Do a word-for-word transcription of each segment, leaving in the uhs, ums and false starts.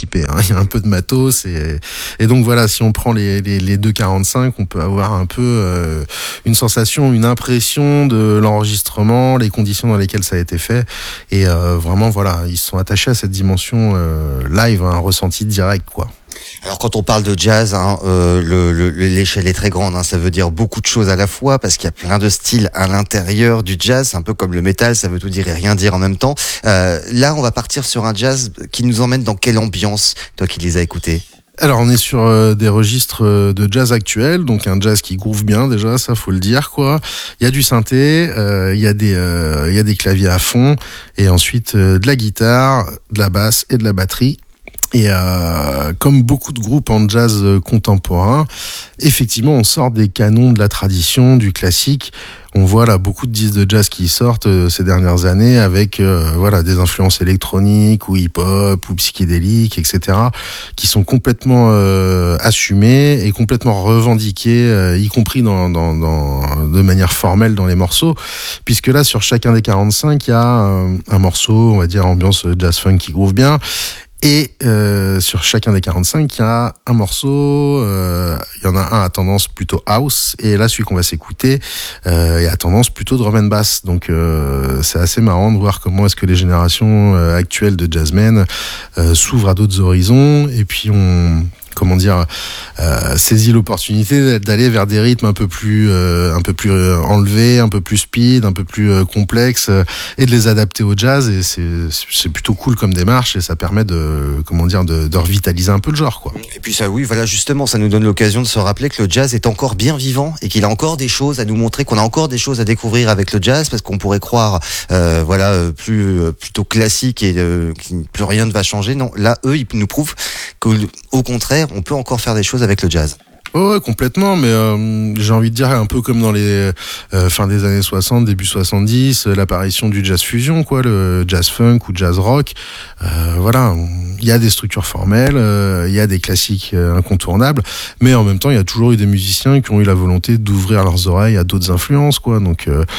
équipé, hein. Il y a un peu de matos et, et donc voilà, si on prend les, les, les deux quarante-cinq, on peut avoir un peu euh, une sensation, une impression de l'enregistrement, les conditions dans lesquelles ça a été fait et euh, vraiment voilà, ils se sont attachés à cette dimension euh, live, un ressenti direct quoi. Alors quand on parle de jazz, hein, euh, le, le, l'échelle est très grande, hein, ça veut dire beaucoup de choses à la fois parce qu'il y a plein de styles à l'intérieur du jazz, c'est un peu comme le métal, ça veut tout dire et rien dire en même temps. Euh, là, on va partir sur un jazz qui nous emmène dans quelle ambiance, toi qui les as écoutés? Alors on est sur euh, des registres euh, de jazz actuel, donc un jazz qui groove bien déjà, ça faut le dire quoi. Il y a du synthé, euh, il y a des euh, il y a des claviers à fond et ensuite euh, de la guitare, de la basse et de la batterie. Et euh, comme beaucoup de groupes en jazz contemporain, effectivement, on sort des canons de la tradition, du classique. On voit là beaucoup de disques de jazz qui sortent euh, ces dernières années avec euh, voilà des influences électroniques ou hip-hop ou psychédéliques, et cetera, qui sont complètement euh, assumées et complètement revendiquées, euh, y compris dans, dans, dans de manière formelle dans les morceaux, puisque là sur chacun des quarante-cinq, il y a un, un morceau, on va dire ambiance jazz funk qui groove bien. Et euh, sur chacun des quarante-cinq, il y a un morceau, euh, il y en a un à tendance plutôt house, et là celui qu'on va s'écouter euh, est à tendance plutôt drum and bass. Donc euh, c'est assez marrant de voir comment est-ce que les générations euh, actuelles de jazzmen euh, s'ouvrent à d'autres horizons, et puis on... comment dire, euh, saisit l'opportunité d'aller vers des rythmes un peu plus, euh, un peu plus euh, enlevés, un peu plus speed, un peu plus euh, complexes, euh, et de les adapter au jazz. Et c'est, c'est plutôt cool comme démarche, et ça permet de, comment dire, de, de revitaliser un peu le genre, quoi. Et puis ça, oui, voilà, justement, ça nous donne l'occasion de se rappeler que le jazz est encore bien vivant et qu'il a encore des choses à nous montrer, qu'on a encore des choses à découvrir avec le jazz, parce qu'on pourrait croire, euh, voilà, plus euh, plutôt classique et euh, que plus rien ne va changer. Non, là, eux, ils nous prouvent qu'au contraire, on peut encore faire des choses avec le jazz. Oh ouais, complètement, mais euh, j'ai envie de dire un peu comme dans les euh, fin des années soixante, début soixante-dix, euh, l'apparition du jazz fusion, quoi, le jazz funk ou jazz rock. Euh, voilà, il y a des structures formelles, il euh, y a des classiques euh, incontournables, mais en même temps, il y a toujours eu des musiciens qui ont eu la volonté d'ouvrir leurs oreilles à d'autres influences, quoi. Donc euh,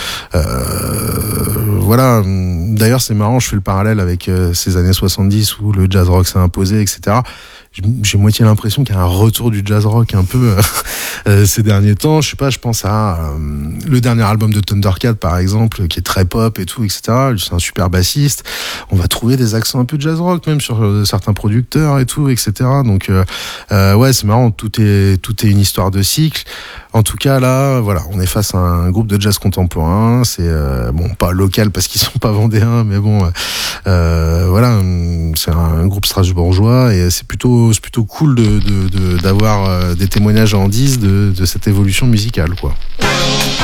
euh, voilà. D'ailleurs, c'est marrant, je fais le parallèle avec euh, ces années soixante-dix où le jazz rock s'est imposé, et cetera. J'ai moitié l'impression qu'il y a un retour du jazz rock un peu euh, ces derniers temps. Je sais pas, je pense à euh, le dernier album de Thundercat par exemple, qui est très pop et tout, et cetera. C'est un super bassiste. On va trouver des accents un peu de jazz rock même sur euh, certains producteurs et tout, et cetera. Donc euh, euh, ouais, c'est marrant. Tout est tout est une histoire de cycle. En tout cas là, voilà, on est face à un groupe de jazz contemporain. C'est euh, bon, pas local parce qu'ils sont pas vendéens, mais bon, euh, voilà, c'est un groupe strasbourgeois et c'est plutôt c'est plutôt cool de, de, de, d'avoir des témoignages en dix de, de cette évolution musicale, quoi.